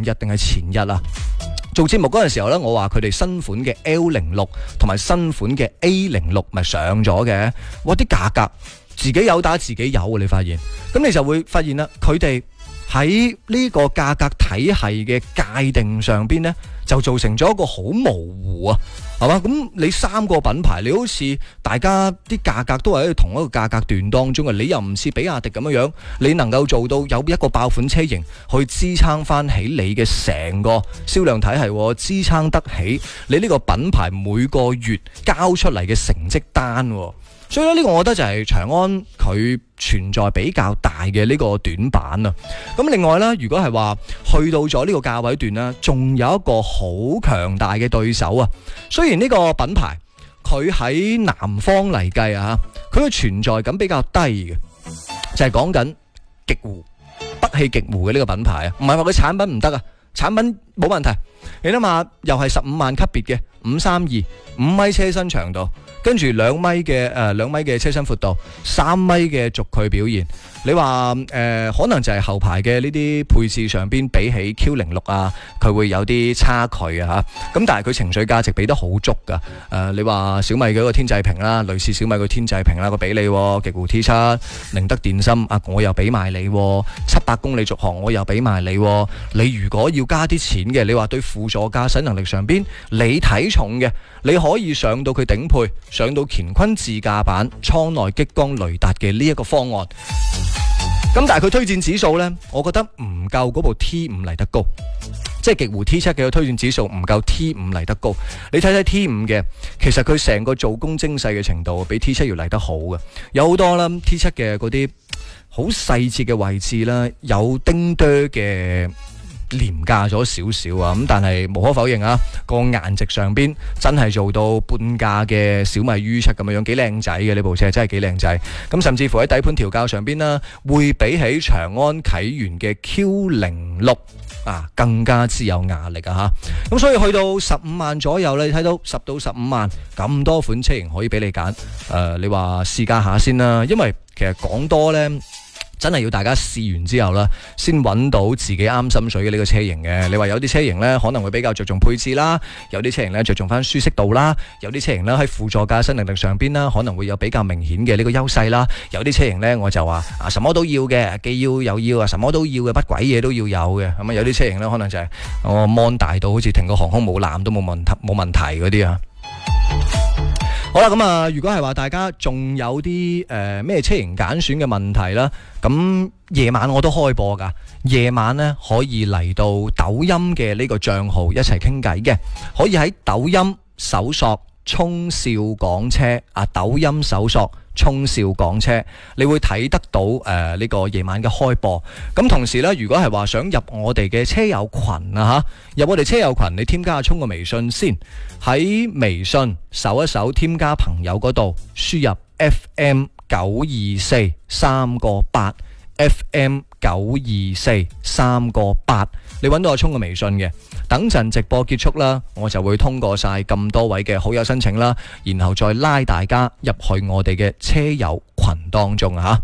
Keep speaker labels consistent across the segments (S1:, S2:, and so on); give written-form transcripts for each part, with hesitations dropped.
S1: 日定係前日啊，做節目嗰陣時候呢，我話佢哋新款嘅 L06同埋新款嘅 A06咪上咗嘅，哇！啲價格自己有打自己有啊，你發現，咁你就會發現啦，佢哋喺呢個價格體系嘅界定上邊呢，就造成咗一個好模糊啊，係嘛？咁你三個品牌，你好似大家啲價格都係喺同一個價格段當中嘅，你又唔似比亞迪咁樣，你能夠做到有一個爆款車型去支撐翻起你嘅成個銷量體系，支撐得起你呢個品牌每個月交出嚟嘅成績單。所以呢個我覺得就係長安佢存在比較大嘅呢個短板啊。咁另外呢，如果係話去到咗呢個價位段呢，仲有一個好強大嘅對手啊。雖然呢個品牌佢喺南方嚟計啊，佢嘅存在感比較低嘅，就係講緊極狐、北汽極狐嘅呢個品牌啊。唔係話佢產品唔得啊，產品冇問題。你諗下，又係15萬級別嘅532，5米車身長度。跟住2米嘅車身闊度，3米嘅軸距表現，你話可能就係後排嘅呢啲配置上邊比起 Q06啊，佢會有啲差距啊嚇。咁但係佢情緒價值俾得好足噶。你話小米嘅一個天際屏啦，類似小米個天際屏啦，個俾你極狐 T7，寧德電芯啊，我又俾埋你，700公里續航我又俾埋你。你如果要加啲錢嘅，你話對輔助駕駛能力上邊你睇重嘅，你可以上到佢頂配。上到乾坤自駕版艙內激光雷達嘅呢一個方案，咁但係佢推薦指數呢，我覺得唔夠嗰部 T5 嚟得高，即係極狐 T7 嘅推薦指數唔夠 T5 嚟得高。你睇睇 T5 嘅，其實佢成個做工精細嘅程度比 T7 要嚟得好嘅，有好多啦 T7 嘅嗰啲好細節嘅位置啦，有丁多嘅廉價咗少少啊，咁但係無可否認啊，個顏值上邊真係做到半價嘅小米 U7 咁樣，幾靚仔嘅呢部車，真係幾靚仔。咁甚至乎喺底盤調校上邊啦，會比起長安啟源嘅 Q06啊更加之有壓力啊嚇。咁所以去到15萬左右咧，你睇到10到15萬咁多款車型可以俾你揀。你話試駕下先啦，因為其實講多呢。真係要大家試完之後啦，先揾到自己啱心水嘅呢個車型嘅。你話有啲車型呢可能會比較着重配置啦，有啲車型呢着重翻舒適度啦，有啲車型呢喺輔助駕駛能力上邊啦，可能會有比較明顯嘅呢個優勢啦。有啲車型呢我就話什麼都要嘅，既要又要啊，什麼都要嘅，乜鬼嘢都要有嘅。咁啊有啲車型呢可能就係我 mon 大到好似停個航空母艦都冇問題嗰啲啊。好啦，咁啊，如果係話大家仲有啲咩車型揀選嘅問題啦，咁夜晚我都開播噶，夜晚呢可以嚟到抖音嘅呢個賬號一齊傾偈嘅，可以喺抖音搜索聰少港車啊，抖音搜索聰少港車，你會睇得到呢個夜晚嘅開播。咁同時呢，如果係話想入我哋嘅車友群啊吓，入我哋車友群，你添加阿聰個微信先，喺微信搜一搜添加朋友嗰度，輸入 FM924 3個8 FM924 3個8，你揾到阿聰個微信嘅。等陣直播結束啦，我就會通過晒咁多位嘅好友申請啦，然後再拉大家入去我哋嘅車友群當中啊！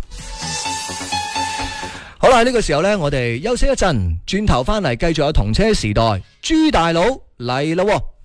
S1: 好啦，呢個時候呢，我哋休息一陣，轉頭翻嚟繼續有同車時代，豬大佬嚟啦喎！